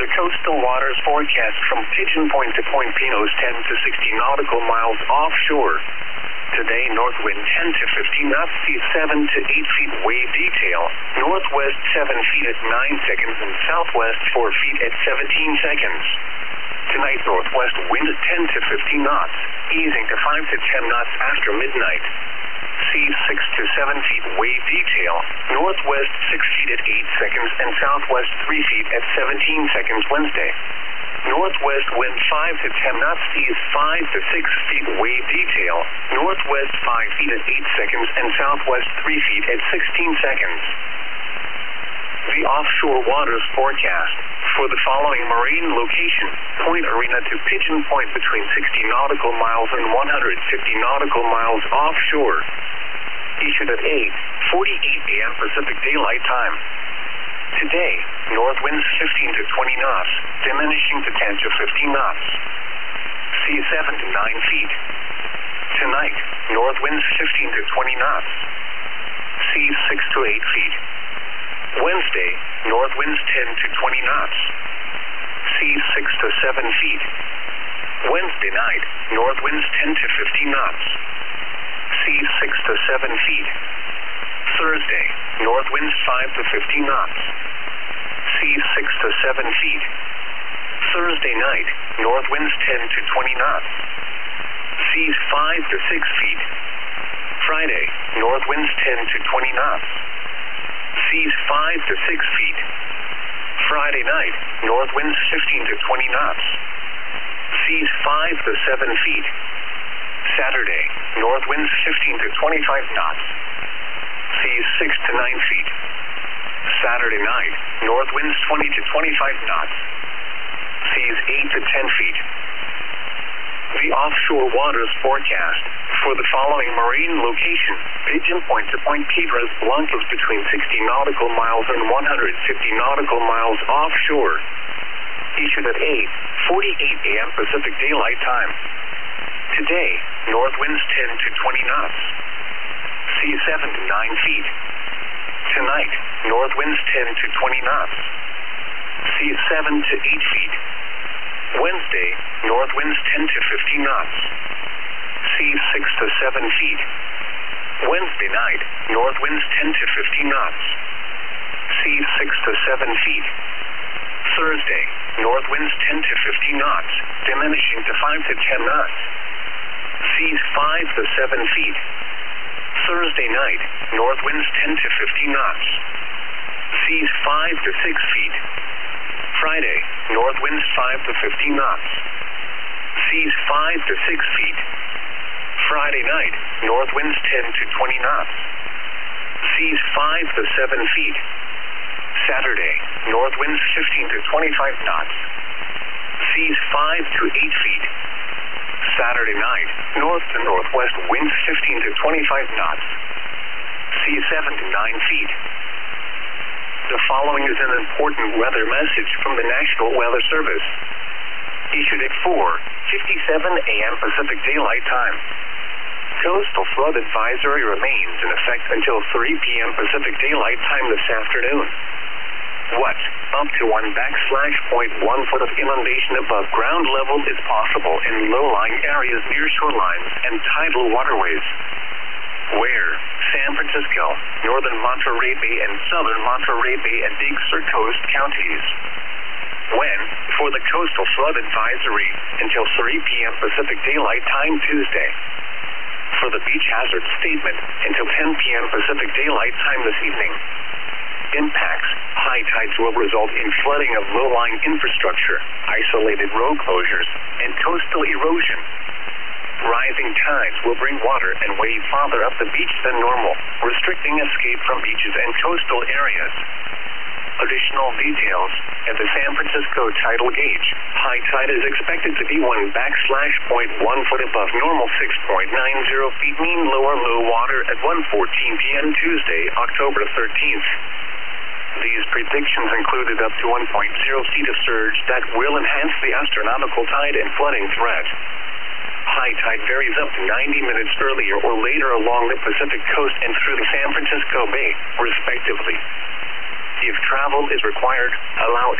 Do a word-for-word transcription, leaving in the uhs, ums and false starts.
The coastal waters forecast from Pigeon Point to Point Pinos, ten to sixty nautical miles offshore. Today, north wind ten to fifteen knots, seas seven to eight feet, wave detail. Northwest seven feet at nine seconds and southwest four feet at seventeen seconds. Tonight, northwest wind ten to fifteen knots, easing to five to ten knots after midnight. Seas six to seven feet, wave detail. Northwest six feet at eight seconds and southwest three feet at seventeen seconds Wednesday. Northwest wind five to ten knots, seas five to six feet, wave detail. Northwest five feet at eight seconds and southwest three feet at sixteen seconds. The offshore waters forecast for the following marine location: Point Arena to Pigeon Point between sixty nautical miles and one hundred fifty nautical miles offshore. Issued at eight forty-eight a m Pacific Daylight Time. Today, north winds fifteen to twenty knots, diminishing to ten to fifteen knots. Seas seven to nine feet. Tonight, north winds fifteen to twenty knots. Seas six to eight feet. Wednesday, north winds ten to twenty knots. Seas six to seven feet. Wednesday night, north winds ten to fifteen knots. Seas six to seven feet. Thursday, north winds five to fifteen knots. Seas six to seven feet. Thursday night, north winds ten to twenty knots. Seas five to six feet. Friday, north winds ten to twenty knots. Seas five to six feet. Friday night, north winds fifteen to twenty knots. Seas five to seven feet. Saturday, north winds fifteen to twenty-five knots. Seas six to nine feet. Saturday night, north winds twenty to twenty-five knots. Seas eight to ten feet. The offshore waters forecast for the following marine location: Pigeon Point to Point Piedras Blancas between sixty nautical miles and one hundred fifty nautical miles offshore. Issued at eight forty-eight a m Pacific Daylight Time. Today, north winds ten to twenty knots. Seas seven to nine feet. Tonight, north winds ten to twenty knots. Seas seven to eight feet. Wednesday, north winds ten to fifteen knots. Seas six to seven feet. Wednesday night, north winds ten to fifteen knots. Seas six to seven feet. Thursday, north winds ten to fifteen knots, diminishing to five to ten knots. Seas five to seven feet. Thursday night, north winds ten to fifteen knots. Seas five to six feet. Friday, north winds five to fifteen knots. Seas five to six feet. Friday night, north winds ten to twenty knots. Seas five to seven feet. Saturday, north winds fifteen to twenty-five knots. Seas five to eight feet. Saturday night, north to northwest winds fifteen to twenty-five knots. Seas seven to nine feet. The following is an important weather message from the National Weather Service. Issued at four fifty-seven a m Pacific Daylight Time. Coastal flood advisory remains in effect until three p m Pacific Daylight Time this afternoon. What? Up to one backslash point one foot of inundation above ground level is possible in low-lying areas near shorelines and tidal waterways. Where? San Francisco, northern Monterey Bay and southern Monterey Bay and Big Sur Coast counties. When? For the coastal flood advisory until three p m Pacific Daylight Time Tuesday. For the beach hazard statement until ten p m Pacific Daylight Time this evening. Impacts: high tides will result in flooding of low-lying infrastructure, isolated road closures, and coastal erosion. Rising tides will bring water and wave farther up the beach than normal, restricting escape from beaches and coastal areas. Additional details: at the San Francisco tidal gauge, high tide is expected to be one backslash point one foot above normal, six point nine zero feet mean lower low water at one fourteen p m Tuesday, October thirteenth. These predictions included up to one point zero feet of surge that will enhance the astronomical tide and flooding threat. High tide varies up to ninety minutes earlier or later along the Pacific coast and through the San Francisco Bay, respectively. If travel is required, allow